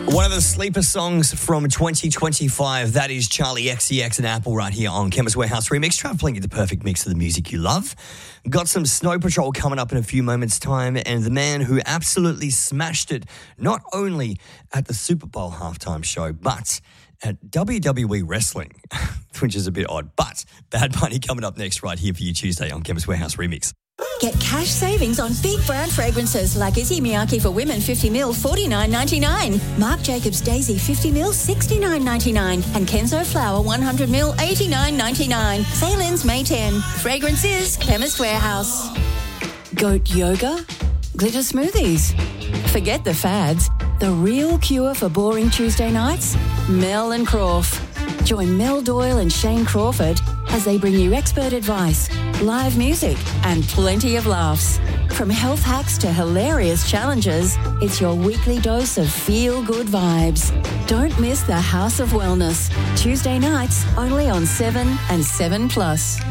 One of the sleeper songs from 2025, that is Charlie XCX and Apple right here on Chemist Warehouse Remix. Traveling you the perfect mix of the music you love. Got some Snow Patrol coming up in a few moments' time, and the man who absolutely smashed it, not only at the Super Bowl halftime show, but at WWE Wrestling, which is a bit odd. But Bad Bunny coming up next right here for you Tuesday on Chemist Warehouse Remix. Get cash savings on big brand fragrances like Izzy Miyake for Women 50ml $49.99, Marc Jacobs Daisy 50ml $69.99, and Kenzo Flower 100ml $89.99. Sale ends May 10. Fragrances, Chemist Warehouse. Goat yoga? Glitter smoothies? Forget the fads. The real cure for boring Tuesday nights? Mel and Crawf. Join Mel Doyle and Shane Crawford as they bring you expert advice, live music, and plenty of laughs. From health hacks to hilarious challenges, it's your weekly dose of feel-good vibes. Don't miss the House of Wellness. Tuesday nights, only on 7 and 7+.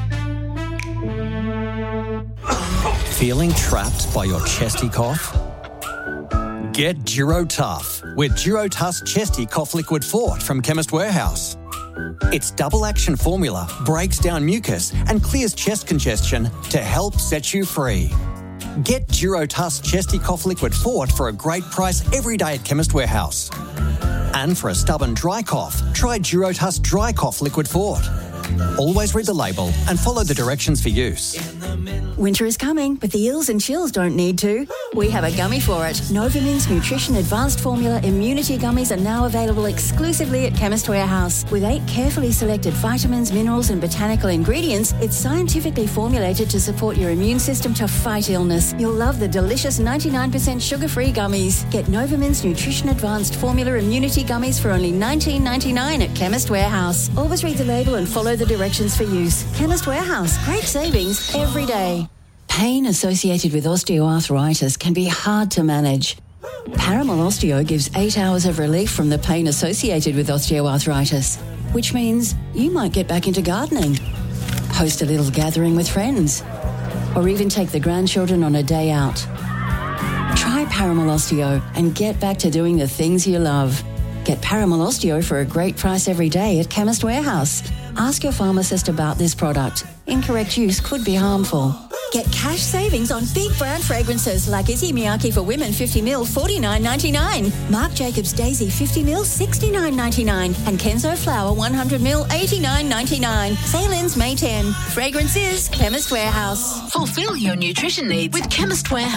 Feeling trapped by your chesty cough? Get Durotough with Durotuss Chesty Cough Liquid Fort from Chemist Warehouse. Its double-action formula breaks down mucus and clears chest congestion to help set you free. Get Durotuss Chesty Cough Liquid Fort for a great price every day at Chemist Warehouse. And for a stubborn dry cough, try Durotuss Dry Cough Liquid Fort. Always read the label and follow the directions for use. Winter is coming, but the ills and chills don't need to. We have a gummy for it. Novomin's Nutrition Advanced Formula Immunity Gummies are now available exclusively at Chemist Warehouse. With 8 carefully selected vitamins, minerals and botanical ingredients, it's scientifically formulated to support your immune system to fight illness. You'll love the delicious 99% sugar-free gummies. Get Novomin's Nutrition Advanced Formula Immunity Gummies for only $19.99 at Chemist Warehouse. Always read the label and follow the directions for use. Chemist Warehouse. Great savings every day. Pain associated with osteoarthritis can be hard to manage. Paramol Osteo gives 8 hours of relief from the pain associated with osteoarthritis, which means you might get back into gardening, host a little gathering with friends, or even take the grandchildren on a day out. Try Paramol Osteo and get back to doing the things you love. Get Paramol Osteo for a great price every day at Chemist Warehouse. Ask your pharmacist about this product. Incorrect use could be harmful. Get cash savings on big brand fragrances like Izzy Miyake for Women 50ml $49.99, Marc Jacobs Daisy 50ml $69.99, and Kenzo Flower 100ml $89.99. Sale ends May 10. Fragrances, Chemist Warehouse. Fulfill your nutrition needs with Chemist Warehouse.